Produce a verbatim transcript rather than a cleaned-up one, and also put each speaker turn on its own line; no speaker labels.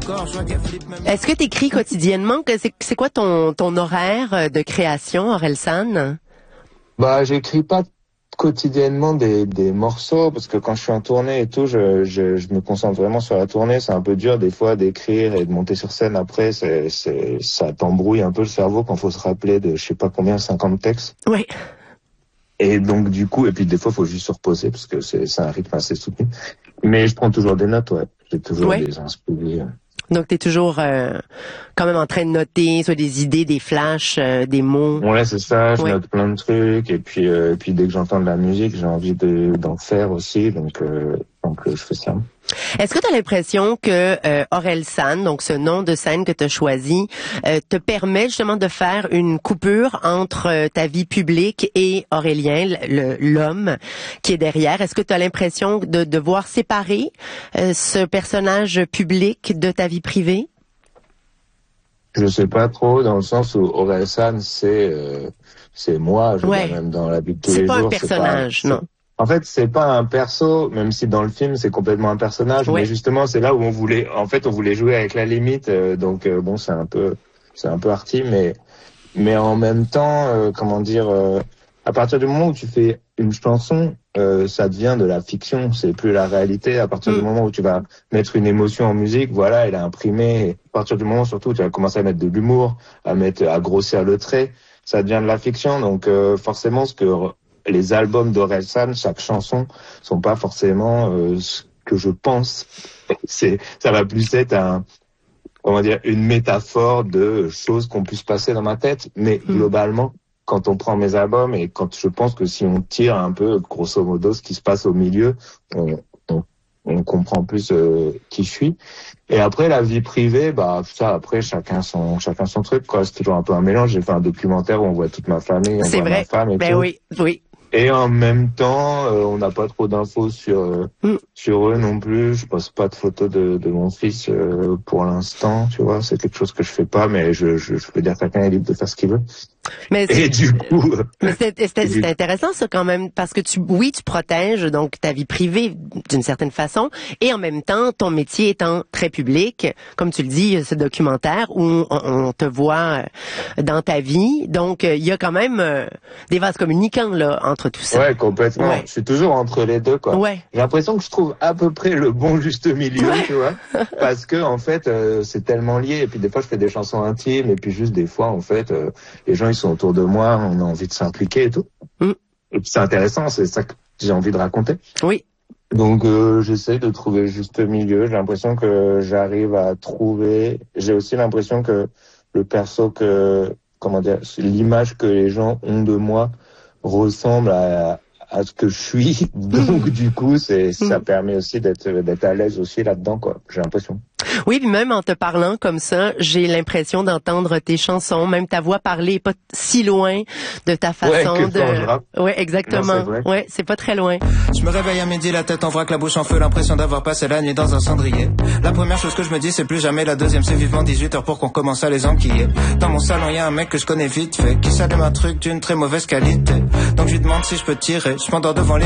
Est-ce que tu écris quotidiennement? C'est, c'est quoi ton, ton horaire de création, Orelsan?
Bah, j'écris pas quotidiennement des, des morceaux parce que quand je suis en tournée et tout, je, je, je me concentre vraiment sur la tournée. C'est un peu dur des fois d'écrire et de monter sur scène après. C'est, c'est, ça t'embrouille un peu le cerveau quand faut se rappeler de je sais pas combien, cinquante textes.
Oui.
Et donc du coup, et puis des fois faut juste se reposer parce que c'est, c'est un rythme assez soutenu. Mais je prends toujours des notes, ouais. J'ai toujours ouais. des inspirations.
Donc, t'es toujours euh, quand même en train de noter soit des idées, des flashs, euh, des mots.
Ouais, c'est ça. Je
ouais.
note plein de trucs. Et puis, euh, et puis dès que j'entends de la musique, j'ai envie de, d'en faire aussi. Donc, euh, donc euh, je fais ça.
Est-ce que tu as l'impression que euh, Orelsan, donc ce nom de scène que tu as choisi, euh, te permet justement de faire une coupure entre euh, ta vie publique et Aurélien, le, l'homme qui est derrière? Est-ce que tu as l'impression de devoir séparer euh, ce personnage public de ta vie privée?
Je sais pas trop, dans le sens où Orelsan, c'est euh, c'est moi, je
ouais.
veux dire, même dans la vie de tous
c'est
les
pas
jours.
Un personnage,
c'est pas,
non.
En fait, c'est pas un perso, même si dans le film c'est complètement un personnage,
ouais.
mais justement c'est là où on voulait, en fait, on voulait jouer avec la limite. Euh, donc euh, bon, c'est un peu, c'est un peu arty, mais mais en même temps, euh, comment dire, euh, à partir du moment où tu fais une chanson, euh, ça devient de la fiction, c'est plus la réalité. À partir mmh. du moment où tu vas mettre une émotion en musique, voilà, elle est imprimée. À partir du moment surtout où tu vas commencer à mettre de l'humour, à mettre, à grossir le trait, ça devient de la fiction. Donc euh, forcément, ce que les albums d'Orelsan, chaque chanson, sont pas forcément euh, ce que je pense. C'est, ça va plus être un, comment dire, une métaphore de choses qu'on puisse passer dans ma tête. Mais mmh. globalement, quand on prend mes albums et quand je pense que si on tire un peu, grosso modo, ce qui se passe au milieu, on, on, on comprend plus euh, qui je suis. Et après, la vie privée, bah ça, après, chacun son, chacun son truc, quoi. C'est toujours un peu un mélange. J'ai fait un documentaire où on voit toute ma famille, on
C'est
voit
vrai.
ma femme et
ben
tout.
oui, oui.
Et en même temps, euh, on n'a pas trop d'infos sur euh, mm. sur eux non plus. Je poste pas de photos de, de mon fils euh, pour l'instant, tu vois. C'est quelque chose que je fais pas, mais je je, je peux dire que chacun est libre de faire ce qu'il veut.
Mais
et du coup,
mais c'est, c'est, c'est intéressant ça quand même parce que tu, oui, tu protèges donc ta vie privée d'une certaine façon et en même temps ton métier étant très public, comme tu le dis, ce documentaire où on, on te voit dans ta vie, donc il y a quand même euh, des vases communicants là entre tout ça.
Ouais, complètement. Ouais. Je suis toujours entre les deux, quoi.
Ouais.
J'ai l'impression que je trouve à peu près le bon juste milieu, ouais. tu vois, parce que en fait euh, c'est tellement lié. Et puis des fois je fais des chansons intimes et puis juste des fois en fait euh, les gens ils sont autour de moi, on a envie de s'impliquer et tout. Mm. Et puis c'est intéressant, c'est ça que j'ai envie de raconter.
Oui.
Donc euh, j'essaie de trouver le juste milieu. J'ai l'impression que j'arrive à trouver. J'ai aussi l'impression que le perso que, comment dire, l'image que les gens ont de moi ressemble à, à ce que je suis. Donc mmh. du coup, c'est ça mmh. permet aussi d'être d'être à l'aise aussi là-dedans, quoi. J'ai l'impression.
Oui, puis même en te parlant comme ça, j'ai l'impression d'entendre tes chansons, même ta voix parler est pas si loin de ta façon
ouais,
de. Ouais, exactement. Non, c'est ouais, c'est pas très loin.
Je me réveille à midi, la tête en vrac, la bouche en feu, l'impression d'avoir passé la nuit dans un cendrier. La première chose que je me dis, c'est plus jamais. La deuxième, c'est vivement dix-huit heures pour qu'on commence à les enquiller. Dans mon salon, y a un mec que je connais vite fait, qui s'allume un truc d'une très mauvaise qualité. Donc je lui demande si je peux tirer. Je m'endors devant les